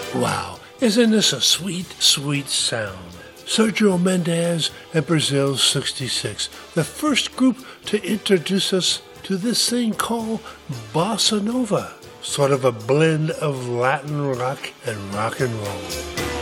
Wow, isn't this a sweet, sweet sound? Sergio Mendes and Brazil's 66, the first group to introduce us to this thing called bossa nova, sort of a blend of Latin rock and roll.